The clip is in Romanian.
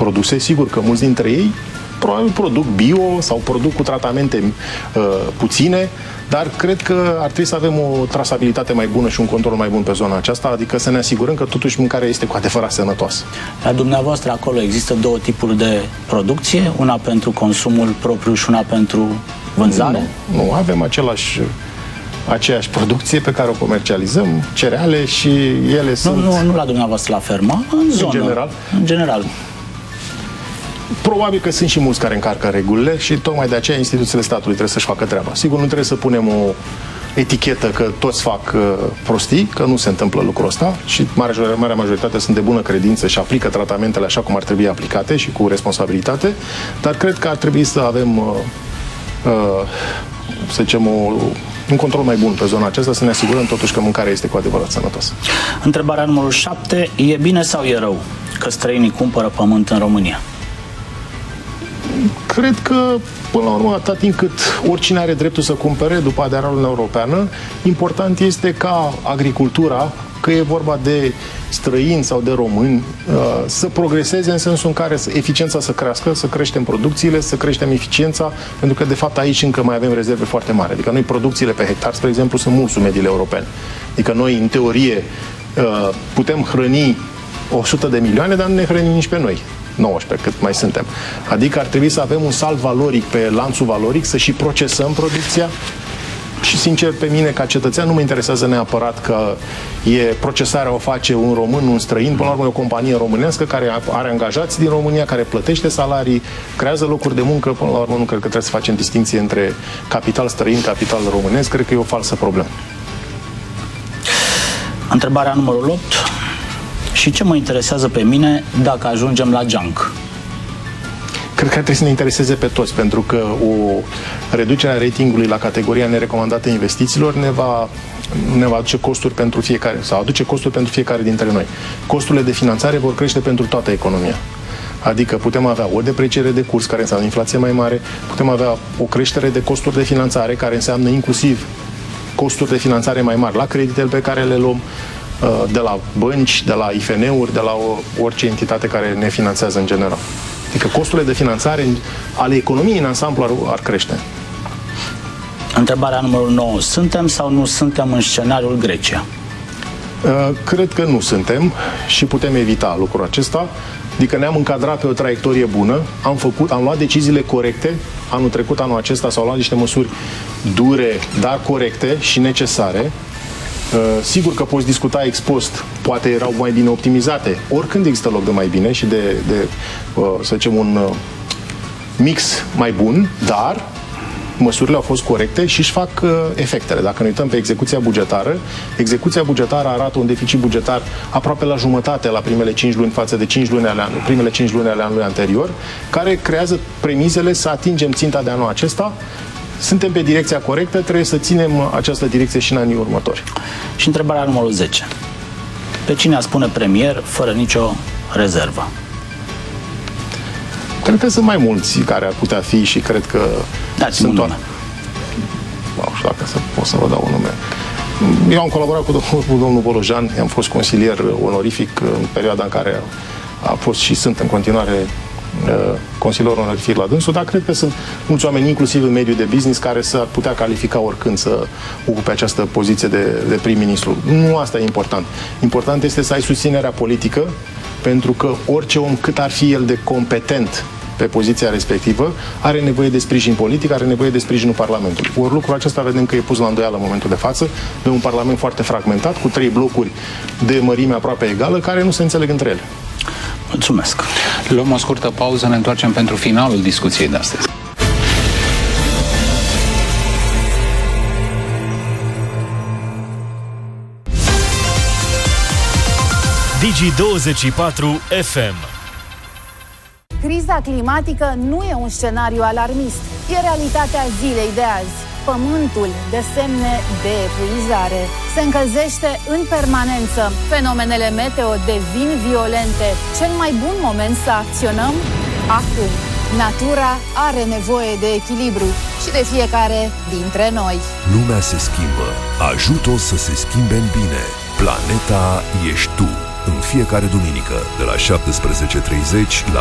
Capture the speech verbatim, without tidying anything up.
produse. Sigur că mulți dintre ei probabil produc bio sau produc cu tratamente uh, puține, dar cred că ar trebui să avem o trasabilitate mai bună și un control mai bun pe zona aceasta, adică să ne asigurăm că totuși mâncarea este cu adevărat sănătoasă. La dumneavoastră acolo există două tipuri de producție, una pentru consumul propriu și una pentru vânzare? Nu, nu avem același, aceeași producție pe care o comercializăm, cereale și ele nu, sunt... Nu, nu la dumneavoastră la fermă, în zonă. În general? În general. Probabil că sunt și mulți care încarcă regulile și tocmai de aceea instituțiile statului trebuie să-și facă treaba. Sigur, nu trebuie să punem o etichetă că toți fac uh, prostii, că nu se întâmplă lucrul ăsta și marea, marea majoritate sunt de bună credință și aplică tratamentele așa cum ar trebui aplicate și cu responsabilitate, dar cred că ar trebui să avem uh, uh, să zicem, o, un control mai bun pe zona aceasta, să ne asigurăm totuși că mâncarea este cu adevărat sănătoasă. Întrebarea numărul șapte. E bine sau e rău că străinii cumpără pământ în România? Cred că, până la urmă, atât timp cât oricine are dreptul să cumpere după aderarea la Uniunea Europeană, important este ca agricultura, că e vorba de străini sau de români, să progreseze în sensul în care eficiența să crească, să creștem producțiile, să creștem eficiența, pentru că, de fapt, aici încă mai avem rezerve foarte mari. Adică noi producțiile pe hectar, spre exemplu, sunt mult sub mediile europene. Adică noi, în teorie, putem hrăni o sută de milioane, dar nu ne hrănim nici pe noi. nouăsprezece, cât mai suntem. Adică ar trebui să avem un salt valoric pe lanțul valoric, să și procesăm producția și, sincer, pe mine, ca cetățean, nu mă interesează neapărat că e procesarea o face un român, un străin, până la urmă e o companie românească care are angajați din România, care plătește salarii, creează locuri de muncă, până la urmă nu cred că trebuie să facem distinție între capital străin, capital românesc, cred că e o falsă problemă. Întrebarea numărul opt. Și ce mă interesează pe mine dacă ajungem la junk? Cred că ar trebui să ne intereseze pe toți, pentru că o reducere a ratingului la categoria nerecomandată investițiilor ne va, ne va aduce costuri pentru fiecare, sau aduce costuri pentru fiecare dintre noi. Costurile de finanțare vor crește pentru toată economia. Adică putem avea o depreciere de curs, care înseamnă inflație mai mare, putem avea o creștere de costuri de finanțare, care înseamnă inclusiv costuri de finanțare mai mari la creditele pe care le luăm, de la bănci, de la I F N-uri, de la orice entitate care ne finanțează în general. Adică costurile de finanțare ale economiei în ansamblu ar, ar crește. Întrebarea numărul nouă. Suntem sau nu suntem în scenariul Grecia? Cred că nu suntem și putem evita lucrul acesta. Adică ne-am încadrat pe o traiectorie bună, am făcut, am luat deciziile corecte. Anul trecut, anul acesta s-au luat niște măsuri dure, dar corecte și necesare. Uh, sigur că poți discuta ex post, poate erau mai bine optimizate. Oricând există loc de mai bine și de, de uh, să zicem, un uh, mix mai bun, dar măsurile au fost corecte și își fac uh, efectele. Dacă ne uităm pe execuția bugetară, execuția bugetară arată un deficit bugetar aproape la jumătate la primele cinci luni față de cinci luni ale anului, primele cinci luni ale anului anterior, care creează premisele să atingem ținta de anul acesta. Suntem pe direcția corectă, trebuie să ținem această direcție și în anii următori. Și întrebarea numărul zece. Pe cine a spune premier fără nicio rezervă? Cred că sunt mai mulți care ar putea fi și cred că Dați sunt toate. Nu știu dacă să, pot să vă dau un nume. Eu am colaborat cu domnul, cu domnul Bolojan, am fost consilier onorific în perioada în care a fost și sunt în continuare consilier onorific la dânsul, dar cred că sunt mulți oameni, inclusiv în mediul de business, care s-ar putea califica oricând să ocupe această poziție de, de prim-ministru. Nu asta e important. Important este să ai susținerea politică, pentru că orice om, cât ar fi el de competent pe poziția respectivă, are nevoie de sprijin politic, are nevoie de sprijinul Parlamentului. Ori lucrul acesta vedem că e pus la îndoială în momentul de față, de un Parlament foarte fragmentat, cu trei blocuri de mărime aproape egală, care nu se înțeleg între ele. Mulțumesc. Luăm o scurtă pauză, ne întoarcem pentru finalul discuției de astăzi. Digi douăzeci și patru F M. Criza climatică nu e un scenariu alarmist, e realitatea zilei de azi. Pământul dă semne de epuizare. Se încălzește în permanență. Fenomenele meteo devin violente. Cel mai bun moment să acționăm? Acum. Natura are nevoie de echilibru și de fiecare dintre noi. Lumea se schimbă. Ajută-o să se schimbe în bine. Planeta ești tu. În fiecare duminică, de la șaptesprezece și treizeci la